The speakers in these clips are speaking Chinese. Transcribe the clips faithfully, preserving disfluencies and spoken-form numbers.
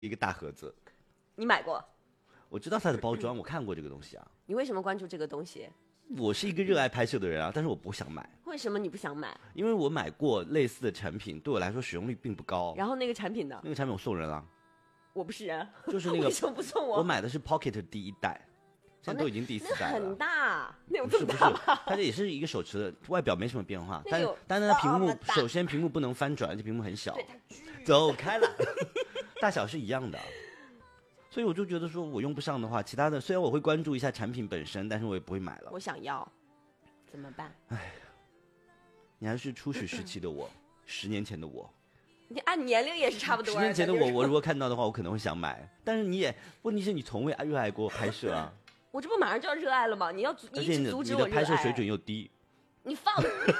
一个大盒子。 你买过？ 我知道它的包装，我看过这个东西啊。 你为什么关注这个东西？ 我是一个热爱拍摄的人啊，但是我不想买。 为什么你不想买？ 因为我买过类似的产品，对我来说使用率并不高。 然后那个产品呢？ 那个产品我送人了。 我不是人， 就是那个为什么不送我？ 我买的是 Pocket 第一代，现在都已经第四代了。 那很大，那有不是不是这么大吗？ 它这也是一个手持的，外表没什么变化，但那有但是它屏幕这么大首先屏幕不能翻转，而且屏幕很小对，它巨走开了，大小是一样的。所以我就觉得说，我用不上的话，其他的虽然我会关注一下产品本身，但是我也不会买了。 我想要，怎么办？ 你还是初始时期的我，十年前的我。 你按年龄也是差不多。 十年前的我，我如果看到的话，我可能会想买。但是你也，问题是你从未热爱过拍摄啊。 我这不马上就要热爱了吗？你要阻，你而且你的一直阻止你的我热爱。 拍摄水准又低。 你放。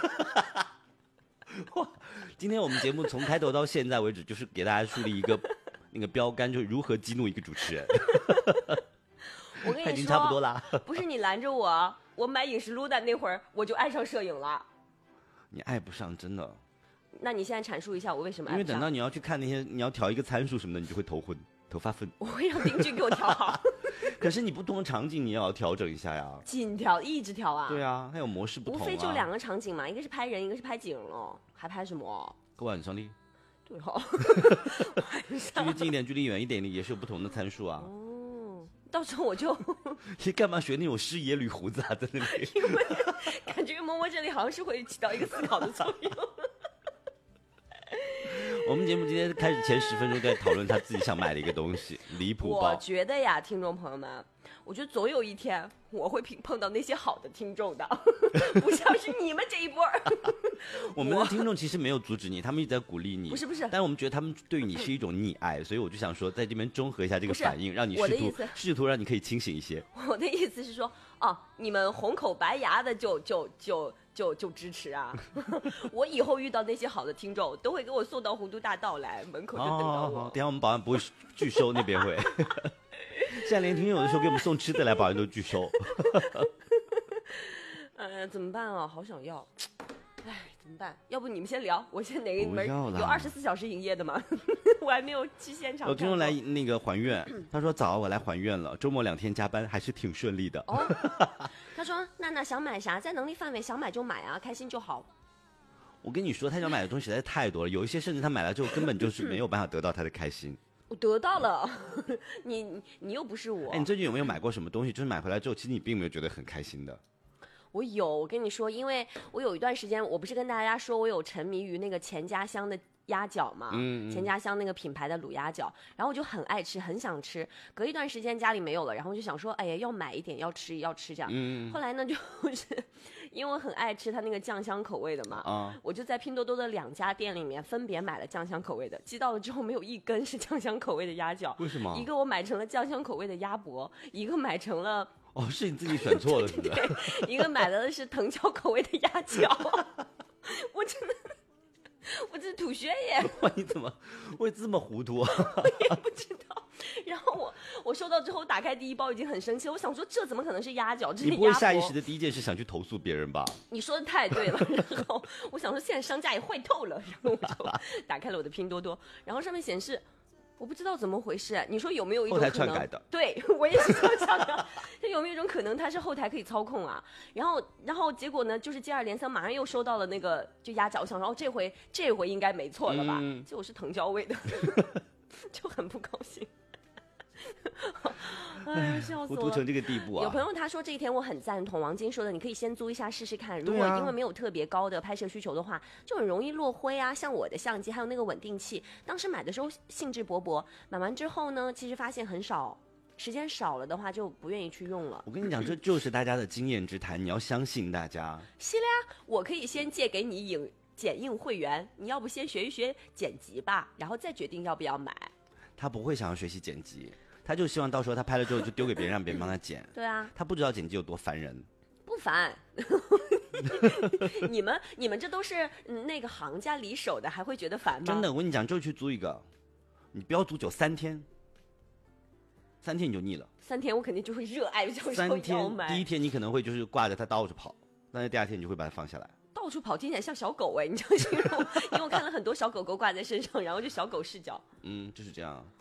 今天我们节目从开头到现在为止，就是给大家树立一个那个标杆，就是如何激怒一个主持人。 我跟你说， 已经差不多啦。 不是你拦着我，我买影视录的那会儿我就爱上摄影了。 你爱不上，真的。 那你现在阐述一下我为什么爱不上？ 因为等到你要去看那些，你要调一个参数什么的，你就会头昏、头发昏。 我会让邻居给我调好。 可是你不同的场景你也要调整一下呀。 紧调，一直调啊。 对啊，它有模式不同啊。 无非就两个场景嘛，一个是拍人，一个是拍景了，还拍什么？ 个晚上的。 对哈。 距离近一点，距离远一点的也是有不同的参数啊。 哦，到时候我就。 你干嘛学那种师爷捋胡子啊，在那里？ 因为感觉摸摸这里好像是会起到一个思考的作用。 我们节目今天开始前十分钟在讨论他自己想买的一个东西，离谱包。 我觉得呀，听众朋友们，我觉得总有一天我会碰到那些好的听众的，不像是你们这一波。 我们的听众其实没有阻止你，他们一直在鼓励你。 不是不是， 但我们觉得他们对你是一种溺爱，所以我就想说，在这边综合一下这个反应，让你试图试图让你可以清醒一些。 我的意思是说，哦，你们红口白牙的就就就就就支持啊！我以后遇到那些好的听众，都会给我送到弧度大道来，门口就等到我。 哦、等一下我们保安不会拒收，那边会。现在连听友的时候给我们送吃的来，保安都拒收。 呃，怎么办啊？好想要。哎，怎么办？要不你们先聊，我先哪个门有二十四小时营业的吗？我还没有去现场。 有听众来那个还愿，他说早我来还愿了，周末两天加班还是挺顺利的。 哦，他说娜娜想买啥，在能力范围想买就买啊，开心就好。 我跟你说，他想买的东西实在是太多了，有一些甚至他买了之后根本就是没有办法得到他的开心。 我得到了，你你又不是我。 哎，你最近有没有买过什么东西？就是买回来之后，其实你并没有觉得很开心的。 我有，我跟你说，因为我有一段时间，我不是跟大家说我有沉迷于那个钱家香的鸭脚嘛， 嗯嗯钱家香那个品牌的卤鸭脚，然后我就很爱吃，很想吃。隔一段时间家里没有了，然后就想说，哎呀，要买一点，要吃，要吃这样。 嗯、 后来呢，就是因为我很爱吃它那个酱香口味的嘛， 啊， 我就在拼多多的两家店里面分别买了酱香口味的，寄到了之后没有一根是酱香口味的鸭脚。 为什么？ 一个我买成了酱香口味的鸭脖，一个买成了。 哦，是你自己选错了，是不是？ 对，一个买的是藤椒口味的鸭脚，我真的，我这吐血耶！ 哇，你怎么会这么糊涂啊？ 我也不知道。然后我我收到之后打开第一包已经很生气了，我想说这怎么可能是鸭脚？这是鸭脖。 你不会下意识的第一件事想去投诉别人吧？ 你说的太对了。然后我想说现在商家也坏透了，然后我就打开了我的拼多多，然后上面显示。我不知道怎么回事，你说有没有一种可能？ 后台篡改的。 对，我也是这么想的。它有没有一种可能，它是后台可以操控啊？然后，然后结果呢，就是接二连三，马上又收到了那个就鸭脚，我想说，哦，这回这回应该没错了吧？嗯、结果是藤椒味的，就很不高兴。哎呀，笑死我了！ 糊涂成这个地步啊！ 有朋友他说这一天我很赞同王晶说的，你可以先租一下试试看。如果因为没有特别高的拍摄需求的话，就很容易落灰啊。像我的相机还有那个稳定器，当时买的时候兴致勃勃，买完之后呢，其实发现很少，时间少了的话就不愿意去用了。 我跟你讲，这就是大家的经验之谈，你要相信大家。 是啦，我可以先借给你影剪映会员，你要不先学一学剪辑吧，然后再决定要不要买。 他不会想要学习剪辑。他就希望到时候他拍了之后就丢给别人，让别人帮他剪。 对啊， 他不知道剪辑有多烦人。 不烦。你们你们这都是那个行家里手的，还会觉得烦吗？ 真的，我跟你讲，就去租一个，你不要租久，三天，三天你就腻了。 三天我肯定就会热爱，就会三天，第一天你可能会就是挂着它到处跑，但是第二天你就会把它放下来。 到处跑听起来像小狗哎，你这样形容，因为我看了很多小狗狗挂在身上，然后就小狗视角。 嗯，就是这样。